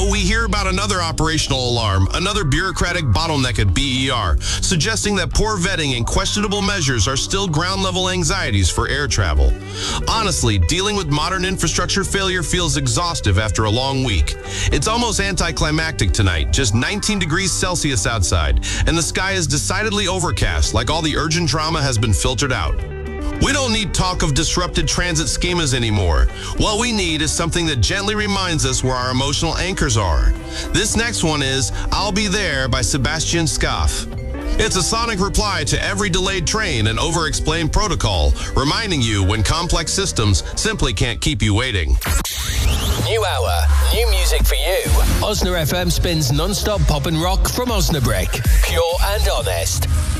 we hear about another operational alarm, another bureaucratic bottleneck at BER, suggesting that poor vetting and questionable measures are still ground-level anxieties for air travel. Honestly, dealing with modern infrastructure failure feels exhaustive after a long week. It's almost anticlimactic tonight, just 19 degrees Celsius outside, and the sky is decidedly overcast, like all the urgent drama has been filtered out. We don't need talk of disrupted transit schemas anymore. What we need is something that gently reminds us where our emotional anchors are. This next one is I'll Be There by Sebastian Scaff. It's a sonic reply to every delayed train and over-explained protocol, reminding you when complex systems simply can't keep you waiting. New hour, new music for you. Osna FM spins non-stop pop and rock from Osnabrück. Pure and honest.